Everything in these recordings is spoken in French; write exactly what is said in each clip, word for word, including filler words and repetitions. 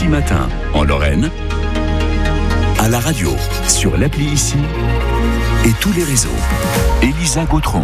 Ici Matin, en Lorraine, à la radio, sur l'appli Ici et tous les réseaux. Elisa Gautron.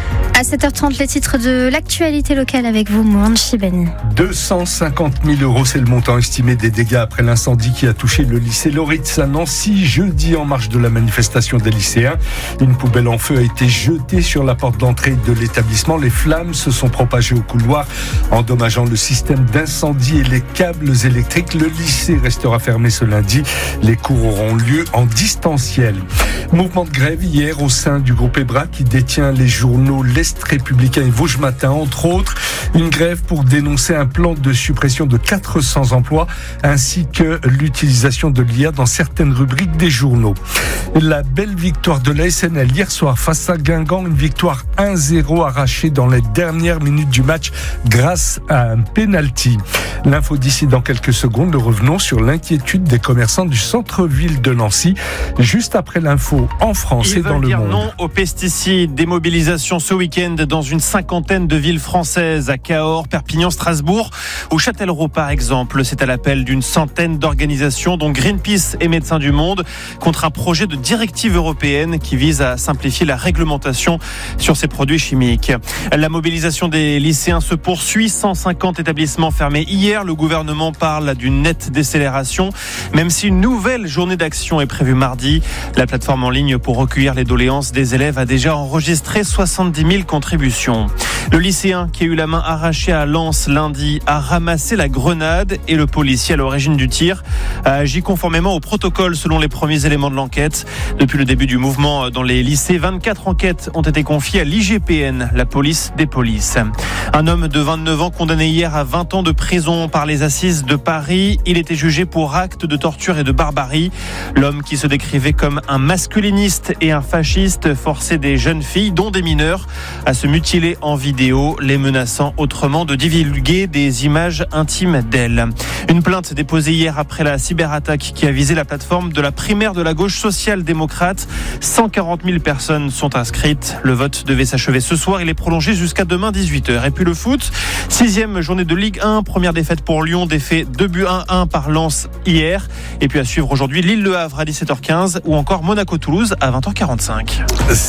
À sept heures trente, les titres de l'actualité locale avec vous, Mohamed Chibani. deux cent cinquante mille euros, c'est le montant estimé des dégâts après l'incendie qui a touché le lycée Loritz à Nancy, jeudi en marge de la manifestation des lycéens. Une poubelle en feu a été jetée sur la porte d'entrée de l'établissement. Les flammes se sont propagées au couloir, endommageant le système d'incendie et les câbles électriques. Le lycée restera fermé ce lundi. Les cours auront lieu en distanciel. Mouvement de grève hier au sein du groupe EBRA qui détient les journaux L'Est Républicain et Vosges Matin, entre autres. Une grève pour dénoncer un plan de suppression de quatre cents emplois ainsi que l'utilisation de l'I A dans certaines rubriques des journaux. La belle victoire de l'A S N L hier soir face à Guingamp, une victoire un zéro arrachée dans les dernières minutes du match grâce à un penalty. L'info d'ici dans quelques secondes. Nous revenons sur l'inquiétude des commerçants du centre-ville de Nancy. Juste après l'info en France Ils et dans le dire monde. Non aux pesticides. Démobilisation ce week-end dans une cinquantaine de villes françaises, à Cahors, Perpignan, Strasbourg ou Châtellerault par exemple. C'est à l'appel d'une centaine d'organisations dont Greenpeace et Médecins du Monde contre un projet de directive européenne qui vise à simplifier la réglementation sur ces produits chimiques. La mobilisation des lycéens se poursuit. cent cinquante établissements fermés hier. Le gouvernement parle d'une nette décélération, même si une nouvelle journée d'action est prévue mardi. La plateforme en ligne pour recueillir les doléances des élèves a déjà enregistré soixante-dix mille contributions. Le lycéen qui a eu la main arrachée à Lens lundi a ramassé la grenade et le policier à l'origine du tir a agi conformément au protocole selon les premiers éléments de l'enquête. Depuis le début du mouvement dans les lycées, vingt-quatre enquêtes ont été confiées à l'I G P N, la police des polices. Un homme de vingt-neuf ans condamné hier à vingt ans de prison par les assises de Paris. Il était jugé pour actes de torture et de barbarie. L'homme qui se décrivait comme un masculiniste et un fasciste forçait des jeunes filles, dont des mineurs, à se mutiler en vidéo, les menaçant autrement de divulguer des images intimes d'elles. Une plainte déposée hier après la cyberattaque qui a visé la plateforme de la primaire de la gauche social-démocrate. cent quarante mille personnes sont inscrites. Le vote devait s'achever ce soir. Il est prolongé jusqu'à demain dix-huit heures. Et puis le foot, sixième journée de Ligue un, première défaite pour Lyon, défait deux buts à un par Lens hier. Et puis à suivre aujourd'hui Lille-Le Havre à dix-sept heures quinze ou encore Monaco-Toulouse à vingt heures quarante-cinq.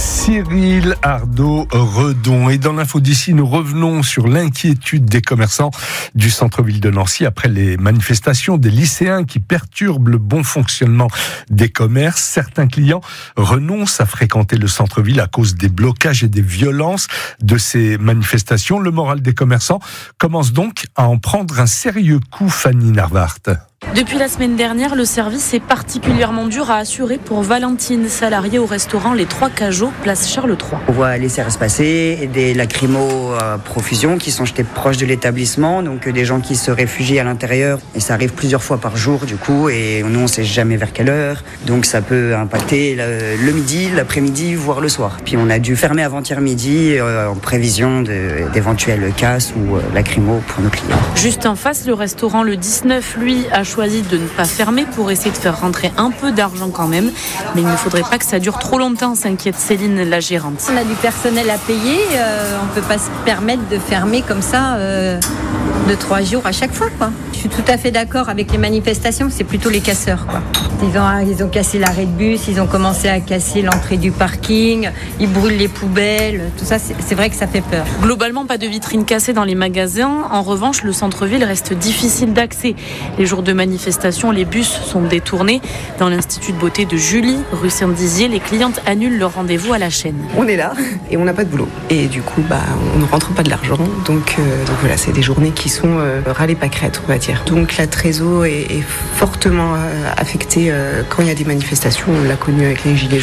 Cyril Ardo-Redon. Et dans l'info d'ici, nous revenons sur l'inquiétude des commerçants du centre-ville de Nancy après les manifestations des lycéens qui perturbent le bon fonctionnement des commerces. Certains clients renoncent à fréquenter le centre-ville à cause des blocages et des violences de ces manifestations. Le moral des commerçants commence donc à en prendre un sérieux coup, Fanny Narvart. Depuis la semaine dernière, le service est particulièrement dur à assurer pour Valentine, salariée au restaurant Les Trois Cajots, place Charles trois. On voit les C R S passer et des lacrymos à profusion qui sont jetés proches de l'établissement, donc des gens qui se réfugient à l'intérieur. Et ça arrive plusieurs fois par jour du coup, et nous on ne sait jamais vers quelle heure. Donc ça peut impacter le, le midi, l'après-midi, voire le soir. Puis on a dû fermer avant-hier midi euh, en prévision de, d'éventuelles casses ou euh, lacrymos pour nos clients. Juste en face, le restaurant Le dix-neuf, lui, a choisi de ne pas fermer pour essayer de faire rentrer un peu d'argent quand même. Mais il ne faudrait pas que ça dure trop longtemps, s'inquiète Céline, la gérante. On a du personnel à payer, euh, on ne peut pas se permettre de fermer comme ça euh, de trois jours à chaque fois, quoi. Je suis tout à fait d'accord avec les manifestations, c'est plutôt les casseurs, quoi. Ils ont, ils ont cassé l'arrêt de bus, ils ont commencé à casser l'entrée du parking, ils brûlent les poubelles, tout ça, c'est, c'est vrai que ça fait peur. Globalement, pas de vitrines cassées dans les magasins. En revanche, le centre-ville reste difficile d'accès. Les jours de manifestation, les bus sont détournés. Dans l'institut de beauté de Julie, rue Saint-Dizier, les clientes annulent leur rendez-vous à la chaîne. On est là et on n'a pas de boulot. Et du coup, bah, on ne rentre pas de l'argent. Donc, euh, donc voilà, c'est des journées qui sont euh, râlées pâquerettes, on va dire. Donc la trésor est, est fortement euh, affectée euh, quand il y a des manifestations. On l'a connu avec les gilets jaunes.